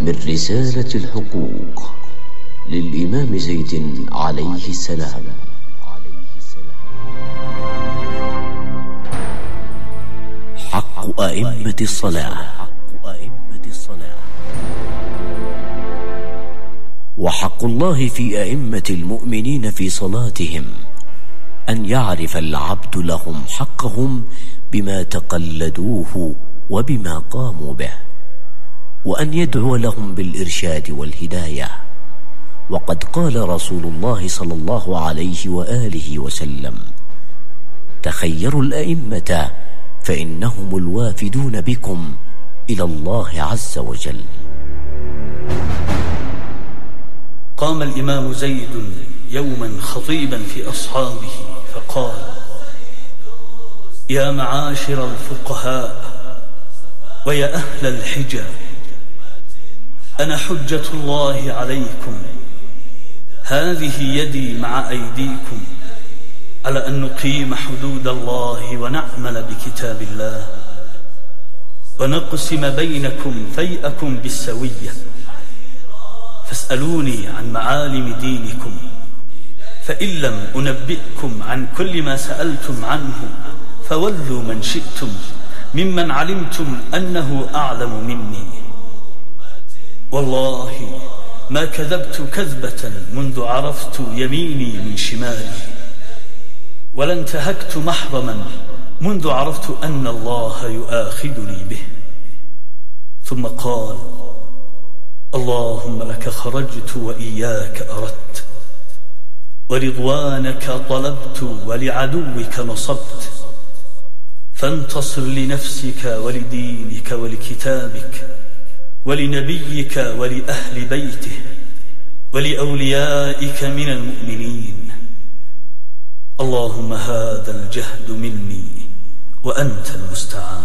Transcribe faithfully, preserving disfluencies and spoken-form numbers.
من رسالة الحقوق للإمام زيد عليه السلام. حق أئمة الصلاة. وحق الله في أئمة المؤمنين في صلاتهم أن يعرف العبد لهم حقهم بما تقلدوه وبما قاموا به، وأن يدعو لهم بالإرشاد والهداية. وقد قال رسول الله صلى الله عليه وآله وسلم: تخيروا الأئمة فإنهم الوافدون بكم إلى الله عز وجل. قام الإمام زيد يوما خطيبا في أصحابه فقال: يا معاشر الفقهاء ويا أهل الحجة، أنا حجة الله عليكم، هذه يدي مع أيديكم على أن نقيم حدود الله ونعمل بكتاب الله ونقسم بينكم فيئكم بالسوية. فاسألوني عن معالم دينكم، فإن لم أنبئكم عن كل ما سألتم عنه فولوا من شئتم ممن علمتم أنه أعلم مني. والله ما كذبت كذبة منذ عرفت يميني من شمالي، ولا انتهكت محرما منذ عرفت أن الله يؤاخذني به. ثم قال: اللهم لك خرجت وإياك أردت، ورضوانك طلبت ولعدوك نصبت، فانتصر لنفسك ولدينك ولكتابك ولنبيك ولأهل بيته ولأوليائك من المؤمنين. اللهم هذا الجهد مني وأنت المستعان.